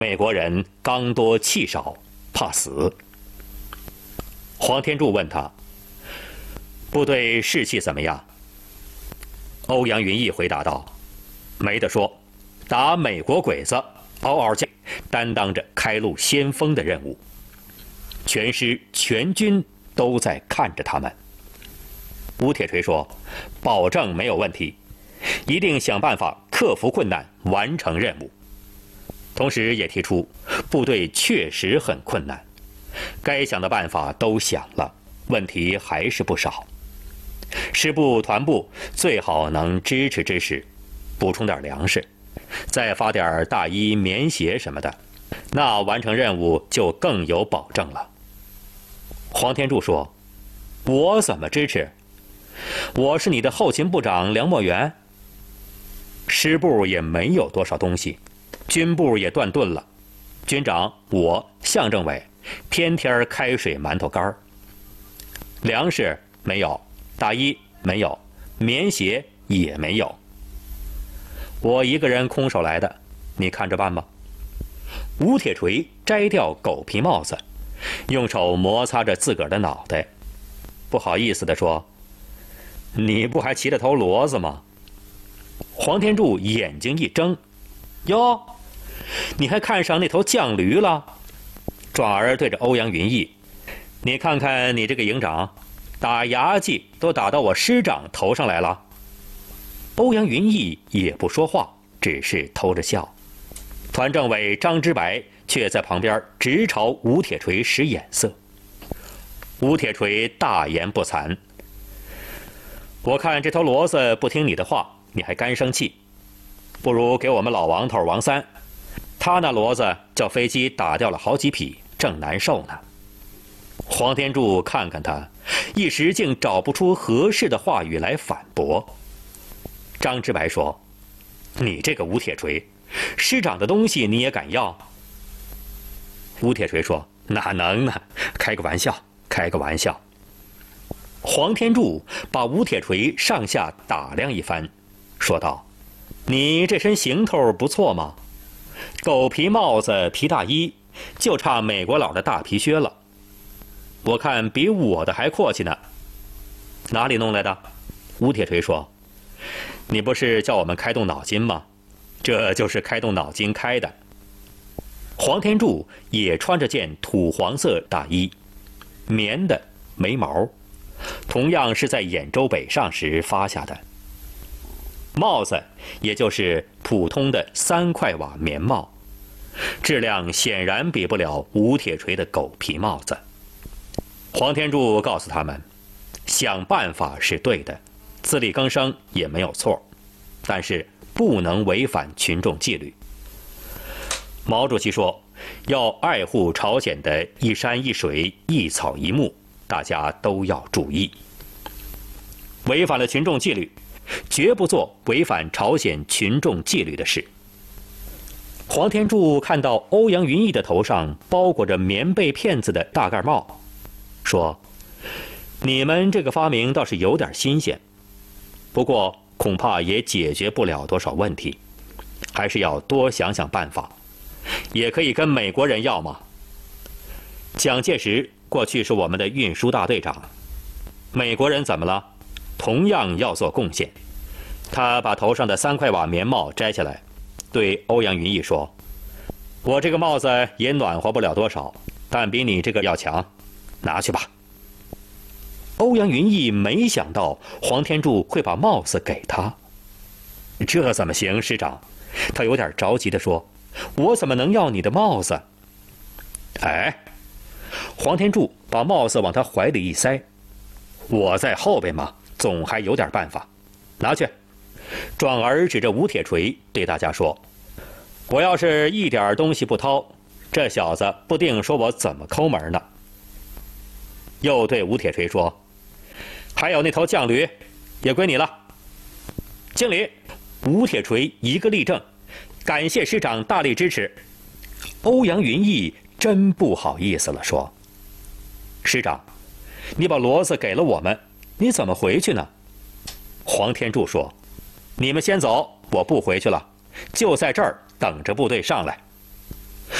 美国人刚多气少，怕死。黄天柱问他：“部队士气怎么样？”欧阳云逸回答道：“没得说，打美国鬼子，嗷嗷叫，担当着开路先锋的任务。全师全军都在看着他们。”吴铁锤说：“保证没有问题，一定想办法克服困难，完成任务。”同时也提出，部队确实很困难，该想的办法都想了，问题还是不少。师部、团部最好能支持支持，补充点粮食，再发点大衣、棉鞋什么的，那完成任务就更有保证了。黄天柱说：“我怎么支持？我是你的后勤部长梁墨元。师部也没有多少东西，军部也断顿了，军长我向政委天天开水馒头干儿，粮食没有，大衣没有，棉鞋也没有，我一个人空手来的，你看着办吧。”吴铁锤摘掉狗皮帽子，用手摩擦着自个儿的脑袋，不好意思地说：“你不还骑着头骡子吗？”黄天柱眼睛一睁：“哟，你还看上那头犟驴了？”转而对着欧阳云逸：“你看看你这个营长，打牙祭都打到我师长头上来了。”欧阳云逸也不说话，只是偷着笑。团政委张之白却在旁边直朝吴铁锤使眼色。吴铁锤大言不惭：“我看这头骡子不听你的话，你还干生气，不如给我们老王头王三，他那骡子叫飞机打掉了好几匹，正难受呢。”黄天柱看看他，一时竟找不出合适的话语来反驳。张之白说：“你这个吴铁锤，师长的东西你也敢要？”吴铁锤说：“哪能呢？开个玩笑，开个玩笑。”黄天柱把吴铁锤上下打量一番，说道：“你这身行头不错嘛，狗皮帽子、皮大衣，就差美国佬的大皮靴了。我看比我的还阔气呢。哪里弄来的？”吴铁锤说：“你不是叫我们开动脑筋吗？这就是开动脑筋开的。”黄天柱也穿着件土黄色大衣，棉的，没毛，同样是在兖州北上时发下的。帽子也就是普通的3块瓦棉帽，质量显然比不了吴铁锤的狗皮帽子。黄天柱告诉他们，想办法是对的，自力更生也没有错，但是不能违反群众纪律。毛主席说，要爱护朝鲜的一山一水、一草一木，大家都要注意。违反了群众纪律，绝不做违反朝鲜群众纪律的事。黄天柱看到欧阳云逸的头上包裹着棉被片子的大盖帽，说：“你们这个发明倒是有点新鲜，不过恐怕也解决不了多少问题，还是要多想想办法。也可以跟美国人要嘛。蒋介石过去是我们的运输大队长，美国人怎么了？同样要做贡献。”他把头上的3块瓦棉帽摘下来，对欧阳云逸说：“我这个帽子也暖和不了多少，但比你这个要强，拿去吧。”欧阳云逸没想到黄天柱会把帽子给他。这怎么行，师长？他有点着急地说：“我怎么能要你的帽子？”哎，黄天柱把帽子往他怀里一塞：“我在后边嘛，总还有点办法，拿去。”转而指着吴铁锤对大家说：“我要是一点东西不掏，这小子不定说我怎么抠门呢。”又对吴铁锤说：“还有那头犟驴，也归你了。”经理，吴铁锤一个立正，感谢师长大力支持。欧阳云逸真不好意思了，说：“师长，你把骡子给了我们，你怎么回去呢？”黄天柱说：“你们先走，我不回去了，就在这儿等着部队上来。”